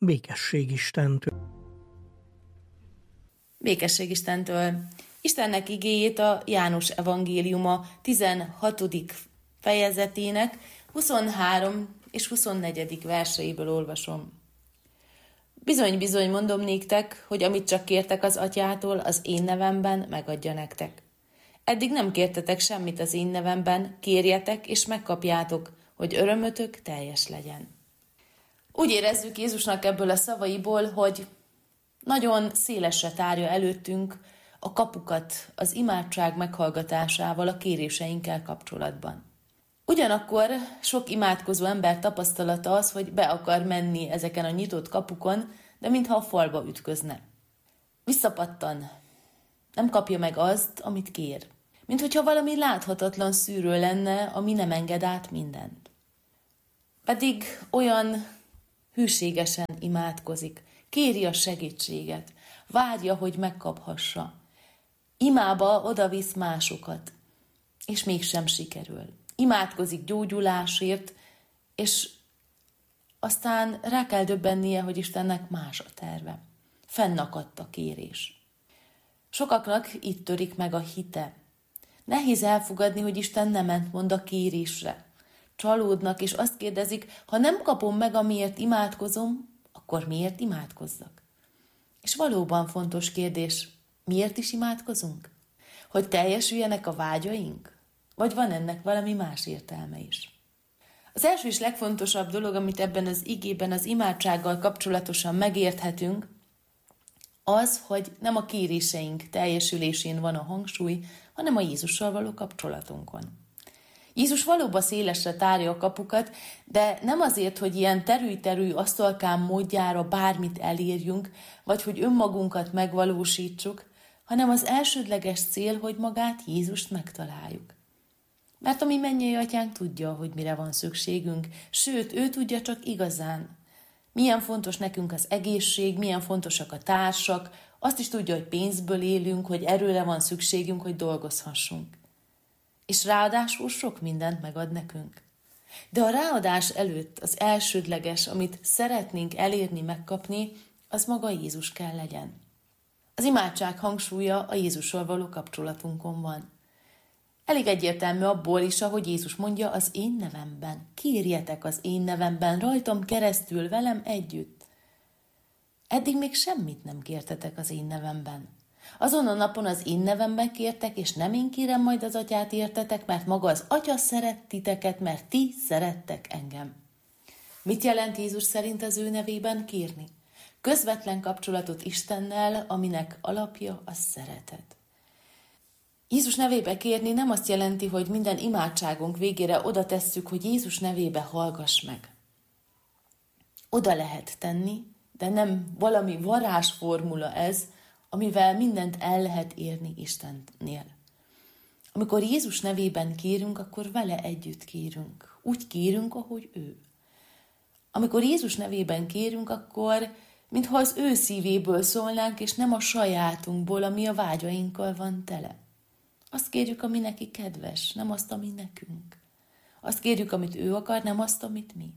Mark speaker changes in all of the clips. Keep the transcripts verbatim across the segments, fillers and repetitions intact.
Speaker 1: Békesség Istentől.
Speaker 2: Békesség Istentől. Istennek igéjét a János evangéliuma tizenhatodik fejezetének huszonhárom és huszonnegyedik verseiből olvasom. Bizony-bizony mondom néktek, hogy amit csak kértek az atyától, az én nevemben megadja nektek. Eddig nem kértetek semmit az én nevemben, kérjetek és megkapjátok, hogy örömötök teljes legyen. Úgy érezzük Jézusnak ebből a szavaiból, hogy nagyon szélesre tárja előttünk a kapukat az imádság meghallgatásával, a kéréseinkkel kapcsolatban. Ugyanakkor sok imádkozó ember tapasztalata az, hogy be akar menni ezeken a nyitott kapukon, de mintha a falba ütközne. Visszapattan, nem kapja meg azt, amit kér. Mint hogyha valami láthatatlan szűrő lenne, ami nem enged át mindent. Pedig olyan hűségesen imádkozik, kéri a segítséget, várja, hogy megkaphassa. Imába odavisz másokat, és mégsem sikerül. Imádkozik gyógyulásért, és aztán rá kell döbbennie, hogy Istennek más a terve. Fennakadt a kérés. Sokaknak itt törik meg a hite. Nehéz elfogadni, hogy Isten nemet mond a kérésre. Csalódnak, és azt kérdezik, ha nem kapom meg, amiért imádkozom, akkor miért imádkozzak? És valóban fontos kérdés, miért is imádkozunk? Hogy teljesüljenek a vágyaink? Vagy van ennek valami más értelme is? Az első és legfontosabb dolog, amit ebben az igében, az imádsággal kapcsolatosan megérthetünk, az, hogy nem a kéréseink teljesülésén van a hangsúly, hanem a Jézussal való kapcsolatunkon. Jézus valóban szélesre tárja a kapukat, de nem azért, hogy ilyen terű-terű asztalkán módjára bármit elérjünk, vagy hogy önmagunkat megvalósítsuk, hanem az elsődleges cél, hogy magát Jézust megtaláljuk. Mert a mi mennyei atyánk tudja, hogy mire van szükségünk, sőt, ő tudja csak igazán. Milyen fontos nekünk az egészség, milyen fontosak a társak, azt is tudja, hogy pénzből élünk, hogy erőre van szükségünk, hogy dolgozhassunk. És ráadásul sok mindent megad nekünk. De a ráadás előtt az elsődleges, amit szeretnénk elérni, megkapni, az maga Jézus kell legyen. Az imádság hangsúlya a Jézussal való kapcsolatunkon van. Elég egyértelmű abból is, ahogy Jézus mondja, az én nevemben. Kérjetek az én nevemben, rajtam keresztül, velem együtt. Eddig még semmit nem kértetek az én nevemben. Azon a napon az én nevemben kértek, és nem én kérem majd az atyát értetek, mert maga az atya szeret titeket, mert ti szerettek engem. Mit jelent Jézus szerint az ő nevében kérni? Közvetlen kapcsolatot Istennel, aminek alapja a szeretet. Jézus nevébe kérni nem azt jelenti, hogy minden imádságunk végére oda tesszük, hogy Jézus nevébe hallgass meg. Oda lehet tenni, de nem valami varázsformula ez, amivel mindent el lehet érni Istennél. Amikor Jézus nevében kérünk, akkor vele együtt kérünk. Úgy kérünk, ahogy ő. Amikor Jézus nevében kérünk, akkor mintha az ő szívéből szólnánk, és nem a sajátunkból, ami a vágyainkkal van tele. Azt kérjük, ami neki kedves, nem azt, ami nekünk. Azt kérjük, amit ő akar, nem azt, amit mi.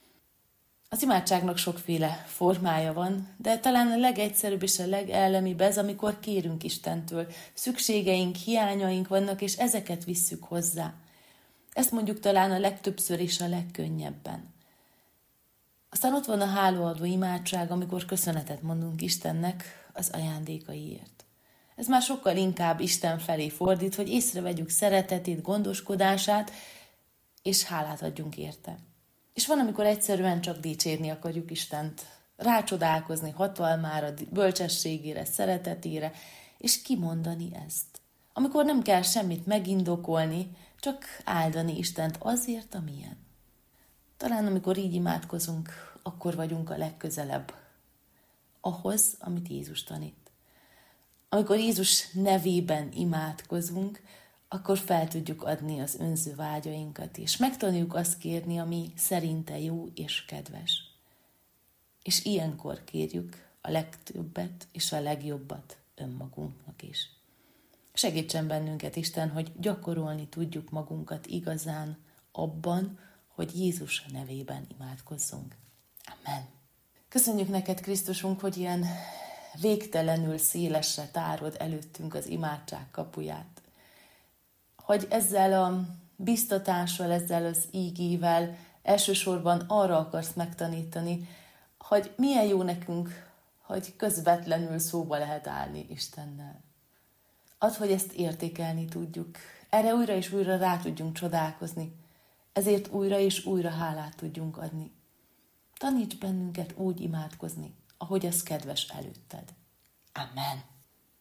Speaker 2: Az imádságnak sokféle formája van, de talán a legegyszerűbb és a legellemibb ez, amikor kérünk Istentől. Szükségeink, hiányaink vannak, és ezeket visszük hozzá. Ezt mondjuk talán a legtöbbször és a legkönnyebben. Aztán ott van a hálaadó imádság, amikor köszönetet mondunk Istennek az ajándékaiért. Ez már sokkal inkább Isten felé fordít, hogy észrevegyük szeretetét, gondoskodását, és hálát adjunk érte. És van, amikor egyszerűen csak dicsérni akarjuk Istent, rácsodálkozni hatalmára, bölcsességére, szeretetére, és kimondani ezt. Amikor nem kell semmit megindokolni, csak áldani Istent azért, amilyen. Talán amikor így imádkozunk, akkor vagyunk a legközelebb ahhoz, amit Jézus tanít. Amikor Jézus nevében imádkozunk, akkor fel tudjuk adni az önző vágyainkat, és megtanuljuk azt kérni, ami szerinte jó és kedves. És ilyenkor kérjük a legtöbbet és a legjobbat önmagunknak is. Segítsen bennünket Isten, hogy gyakorolni tudjuk magunkat igazán abban, hogy Jézus nevében imádkozzunk. Amen. Köszönjük neked, Krisztusunk, hogy ilyen végtelenül szélesre tárod előttünk az imádság kapuját. Hogy ezzel a biztatással, ezzel az ígével elsősorban arra akarsz megtanítani, hogy milyen jó nekünk, hogy közvetlenül szóba lehet állni Istennel. Add, hogy ezt értékelni tudjuk, erre újra és újra rá tudjunk csodálkozni, ezért újra és újra hálát tudjunk adni. Taníts bennünket úgy imádkozni, ahogy az kedves előtted. Amen.